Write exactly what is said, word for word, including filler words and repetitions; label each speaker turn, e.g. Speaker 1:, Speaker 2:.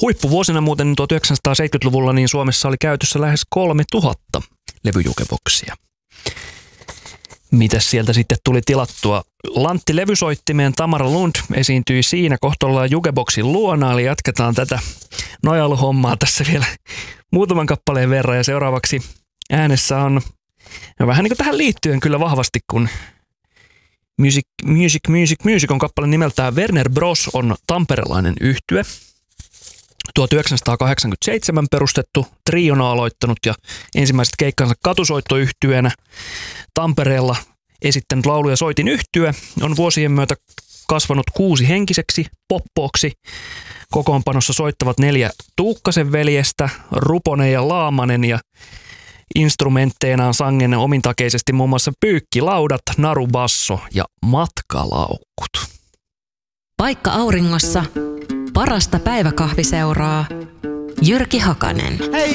Speaker 1: Huippuvuosina muuten tuhatyhdeksänsataaseitsemänkymmentäluvulla niin Suomessa oli käytössä lähes kolmetuhatta levyjukeboksia. Mitäs sieltä sitten tuli tilattua? Lantti levysoittimeen Tamara Lund esiintyi siinä kohtallaan jukeboksin luona, eli jatketaan tätä nojailuhommaa tässä vielä muutaman kappaleen verran. Ja seuraavaksi äänessä on vähän niin kuin tähän liittyen kyllä vahvasti, kun Music, Music, Music, Music on kappale nimeltään Werner Bros on tamperelainen yhtye. tuhatyhdeksänsataakahdeksankymmentäseitsemän perustettu, triona aloittanut ja ensimmäiset keikkansa katusoittoyhtyeenä Tampereella esittänyt laulu- ja soitin yhtye. On vuosien myötä kasvanut kuusi henkiseksi poppooksi. Kokoonpanossa soittavat neljä Tuukkasen veljestä, Ruponen ja Laamanen, ja instrumentteinaan sangen omintakeisesti muun muassa pyykkilaudat, narubasso ja matkalaukut.
Speaker 2: Paikka auringossa, parasta päiväkahviseuraa, Jyrki Hakanen.